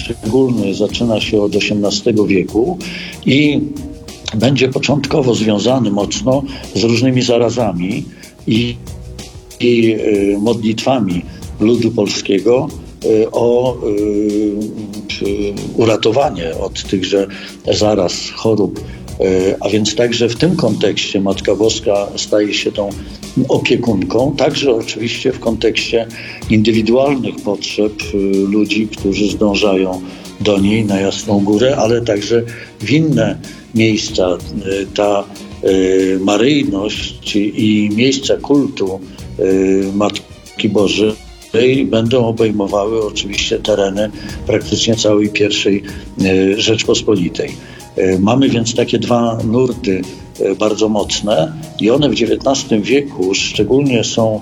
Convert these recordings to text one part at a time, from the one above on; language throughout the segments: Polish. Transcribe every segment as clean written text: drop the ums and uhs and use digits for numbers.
szczególny zaczyna się od XVIII wieku i będzie początkowo związany mocno z różnymi zarazami i modlitwami ludu polskiego o uratowanie od tychże zaraz, chorób. A więc także w tym kontekście Matka Boska staje się tą opiekunką, także oczywiście w kontekście indywidualnych potrzeb ludzi, którzy zdążają do niej na Jasną Górę, ale także w inne miejsca. Ta maryjność i miejsca kultu Matki Bożej będą obejmowały oczywiście tereny praktycznie całej I Rzeczpospolitej. Mamy więc takie dwa nurty bardzo mocne i one w XIX wieku szczególnie są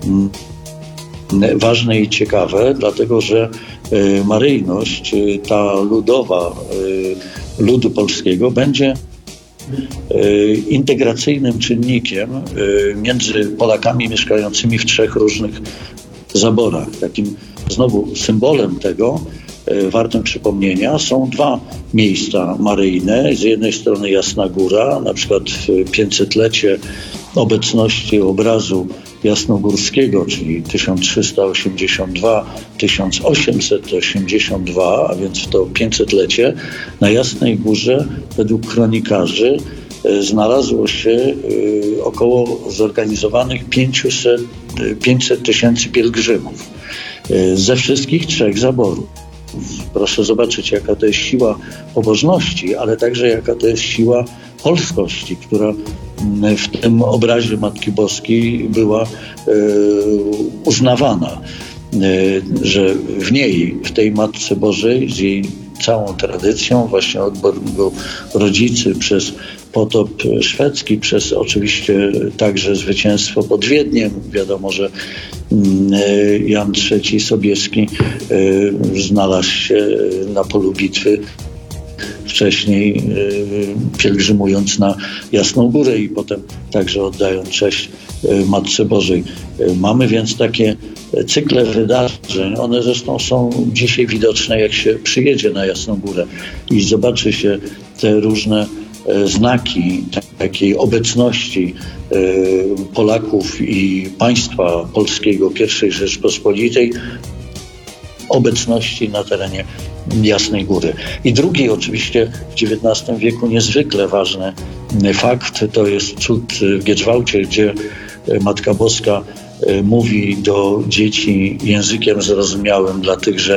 ważne i ciekawe, dlatego że maryjność, ta ludowa ludu polskiego, będzie integracyjnym czynnikiem między Polakami mieszkającymi w trzech różnych zaborach. Takim znowu symbolem tego, wartym przypomnienia, są dwa miejsca maryjne. Z jednej strony Jasna Góra, na przykład w 500-lecie obecności obrazu jasnogórskiego, czyli 1382-1882, a więc w to 500-lecie, na Jasnej Górze według kronikarzy znalazło się około zorganizowanych 500 tysięcy pielgrzymów ze wszystkich trzech zaborów. Proszę zobaczyć, jaka to jest siła pobożności, ale także jaka to jest siła polskości, która w tym obrazie Matki Boskiej była uznawana, że w niej, w tej Matce Bożej, z jej całą tradycją, właśnie od Bogu Rodzicy, przez potop szwedzki, przez oczywiście także zwycięstwo pod Wiedniem. Wiadomo, że Jan III Sobieski znalazł się na polu bitwy wcześniej, pielgrzymując na Jasną Górę i potem także oddając cześć Matce Bożej. Mamy więc takie cykle wydarzeń. One zresztą są dzisiaj widoczne, jak się przyjedzie na Jasną Górę i zobaczy się te różne znaki takiej obecności Polaków i państwa polskiego I Rzeczpospolitej, obecności na terenie Jasnej Góry. I drugi oczywiście w XIX wieku niezwykle ważny fakt to jest cud w Giedrzwałcie, gdzie Matka Boska mówi do dzieci językiem zrozumiałym dla tychże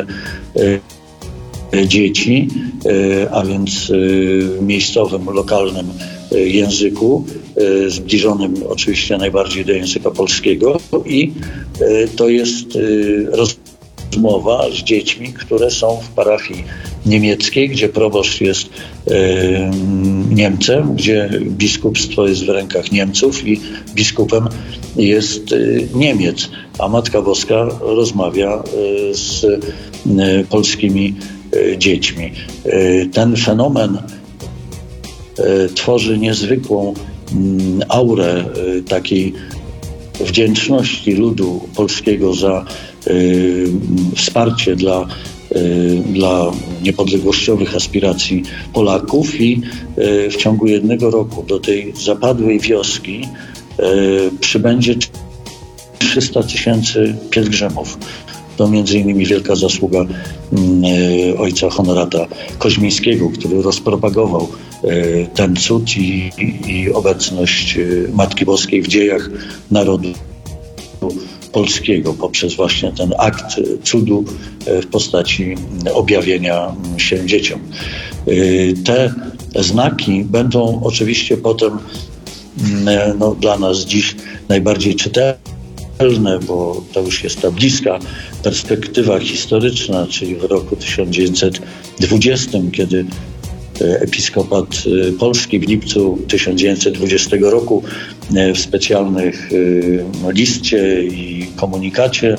dzieci, a więc miejscowym, lokalnym języku, zbliżonym oczywiście najbardziej do języka polskiego i to jest rozmowa z dziećmi, które są w parafii niemieckiej, gdzie proboszcz jest Niemcem, gdzie biskupstwo jest w rękach Niemców i biskupem jest Niemiec, a Matka Boska rozmawia z polskimi dziećmi. Ten fenomen tworzy niezwykłą aurę takiej wdzięczności ludu polskiego za wsparcie dla niepodległościowych aspiracji Polaków i w ciągu jednego roku do tej zapadłej wioski przybędzie 300 tysięcy pielgrzymów. To między innymi wielka zasługa ojca Honorata Koźmińskiego, który rozpropagował ten cud i obecność Matki Boskiej w dziejach narodu polskiego poprzez właśnie ten akt cudu w postaci objawienia się dzieciom. Te znaki będą oczywiście potem dla nas dziś najbardziej czytelne, bo to już jest ta bliska perspektywa historyczna, czyli w roku 1920, kiedy Episkopat Polski w lipcu 1920 roku w specjalnych liście i komunikacie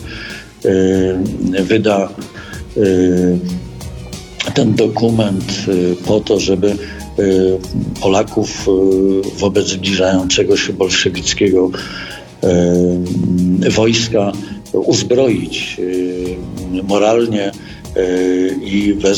wyda ten dokument po to, żeby Polaków wobec zbliżającego się bolszewickiego wojska uzbroić moralnie i wezwać